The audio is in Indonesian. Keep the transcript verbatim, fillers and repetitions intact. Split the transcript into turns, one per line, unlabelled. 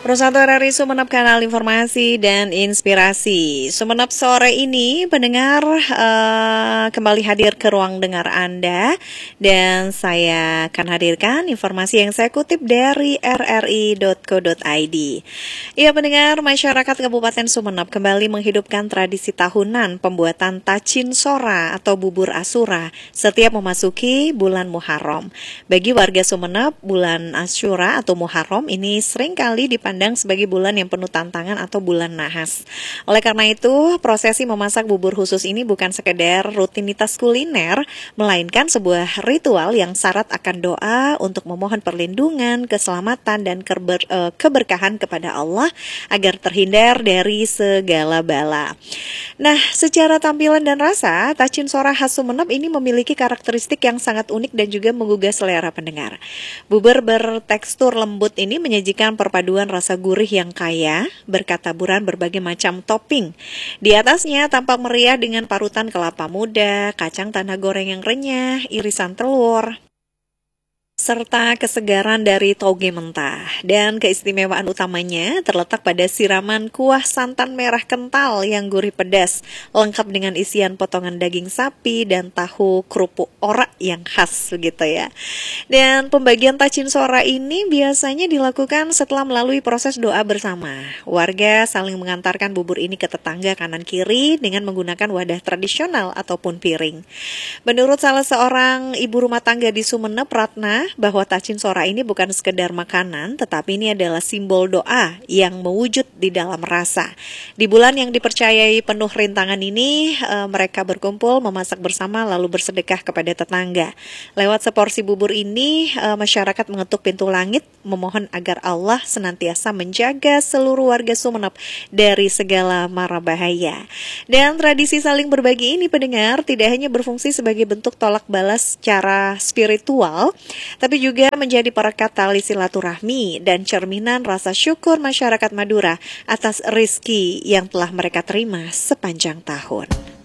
Bersatu R R I Sumeneb, kanal informasi dan inspirasi. Sumeneb sore ini pendengar uh, kembali hadir ke ruang dengar Anda, dan saya akan hadirkan informasi yang saya kutip dari r r i dot co dot i d. Ya pendengar, masyarakat Kabupaten Sumeneb kembali menghidupkan tradisi tahunan pembuatan tacin sora atau bubur Asyura setiap memasuki bulan Muharram. Bagi warga Sumeneb, bulan Asyura atau Muharram ini seringkali dipandang sebagai bulan yang penuh tantangan atau bulan nahas. Oleh karena itu, prosesi memasak bubur khusus ini bukan sekedar rutinitas kuliner, melainkan sebuah ritual yang syarat akan doa untuk memohon perlindungan, keselamatan, dan keber, uh, keberkahan kepada Allah agar terhindar dari segala bala. Nah, secara tampilan dan rasa, tacin sora khas Sumeneb ini memiliki karakteristik yang sangat unik dan juga menggugah selera pendengar. Bubur bertekstur lembut ini menyajikan perpaduan rasa Rasa gurih yang kaya, berkat taburan berbagai macam topping. Di atasnya tampak meriah dengan parutan kelapa muda, kacang tanah goreng yang renyah, irisan telur, serta kesegaran dari toge mentah. Dan keistimewaan utamanya terletak pada siraman kuah santan merah kental yang gurih pedas, lengkap dengan isian potongan daging sapi dan tahu kerupuk orak yang khas begitu ya. Dan pembagian tacin sora ini biasanya dilakukan setelah melalui proses doa bersama. Warga saling mengantarkan bubur ini ke tetangga kanan kiri dengan menggunakan wadah tradisional ataupun piring. Menurut salah seorang ibu rumah tangga di Sumeneb, Ratna, bahwa tacin sora ini bukan sekedar makanan, tetapi ini adalah simbol doa yang mewujud di dalam rasa. Di bulan yang dipercayai penuh rintangan ini, e, mereka berkumpul, memasak bersama, lalu bersedekah kepada tetangga. Lewat seporsi bubur ini, e, masyarakat mengetuk pintu langit, memohon agar Allah senantiasa menjaga seluruh warga Sumeneb dari segala mara bahaya. Dan tradisi saling berbagi ini, pendengar, tidak hanya berfungsi sebagai bentuk tolak balas secara spiritual, tapi juga menjadi perekat tali silaturahmi dan cerminan rasa syukur masyarakat Madura atas rezeki yang telah mereka terima sepanjang tahun.